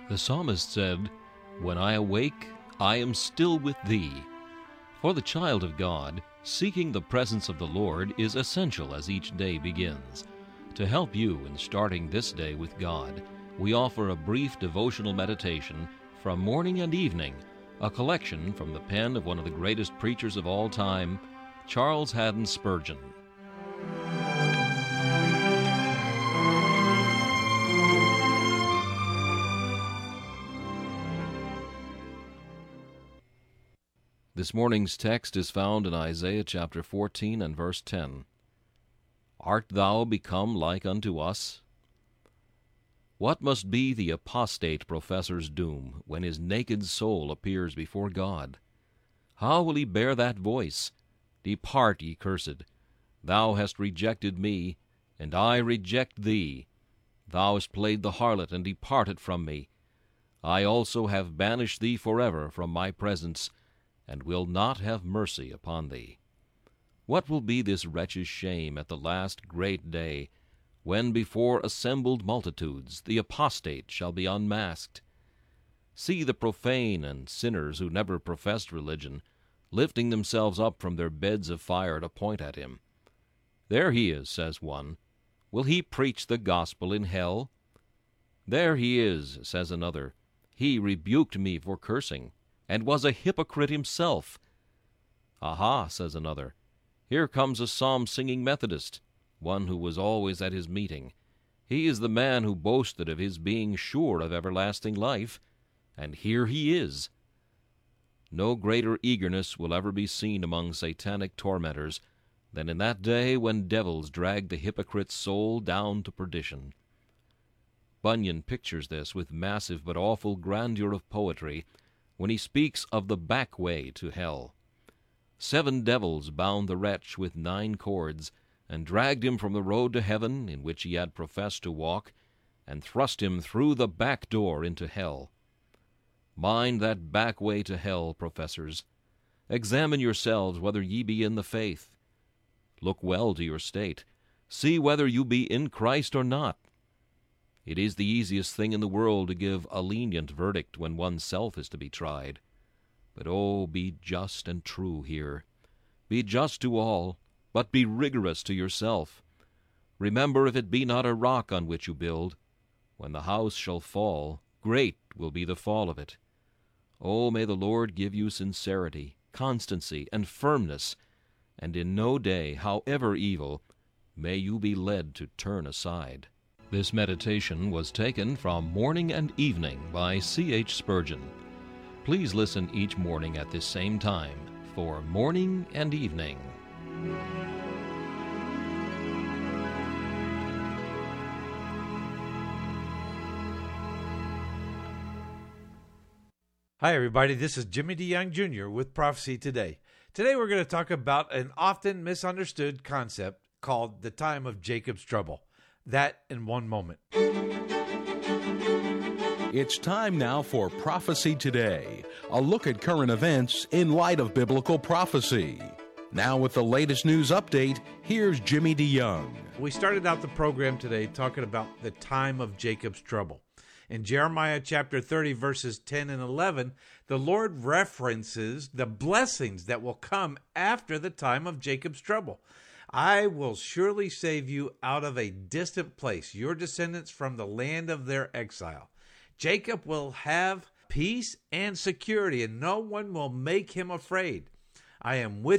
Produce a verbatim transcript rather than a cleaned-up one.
The psalmist said, "When I awake, I am still with thee." For the child of God, seeking the presence of the Lord is essential as each day begins. To help you in starting this day with God, we offer a brief devotional meditation from morning and evening, a collection from the pen of one of the greatest preachers of all time, Charles Haddon Spurgeon. This morning's text is found in Isaiah chapter fourteen and verse ten. Art thou become like unto us? What must be the apostate professor's doom when his naked soul appears before God? How will he bear that voice? Depart, ye cursed. Thou hast rejected me, and I reject thee. Thou hast played the harlot and departed from me. I also have banished thee forever from my presence, and will not have mercy upon thee. What will be this wretch's shame at the last great day, when before assembled multitudes the apostate shall be unmasked? See the profane and sinners who never professed religion, lifting themselves up from their beds of fire to point at him. There he is, says one. Will he preach the gospel in hell? There he is, says another. He rebuked me for cursing, and was a hypocrite himself. Aha, says another, here comes a psalm-singing Methodist, one who was always at his meeting. He is the man who boasted of his being sure of everlasting life, and here he is. No greater eagerness will ever be seen among satanic tormentors than in that day when devils drag the hypocrite's soul down to perdition. Bunyan pictures this with massive but awful grandeur of poetry when he speaks of the back way to hell. Seven devils bound the wretch with nine cords, and dragged him from the road to heaven in which he had professed to walk, and thrust him through the back door into hell. Mind that back way to hell, professors. Examine yourselves whether ye be in the faith. Look well to your state. See whether you be in Christ or not. It is the easiest thing in the world to give a lenient verdict when one's self is to be tried. But oh, be just and true here. Be just to all, but be rigorous to yourself. Remember, if it be not a rock on which you build, when the house shall fall, great will be the fall of it. Oh, may the Lord give you sincerity, constancy, and firmness, and in no day, however evil, may you be led to turn aside. This meditation was taken from Morning and Evening by C H Spurgeon. Please listen each morning at this same time for Morning and Evening. Hi, everybody. This is Jimmy DeYoung Junior with Prophecy Today. Today we're going to talk about an often misunderstood concept called the time of Jacob's trouble. That in one moment. It's time now for Prophecy Today, a look at current events in light of biblical prophecy. Now with the latest news update, here's Jimmy DeYoung. We started out the program today talking about the time of Jacob's trouble. In Jeremiah chapter thirty, verses ten and eleven, the Lord references the blessings that will come after the time of Jacob's trouble. I will surely save you out of a distant place, your descendants from the land of their exile. Jacob will have peace and security, and no one will make him afraid. I am with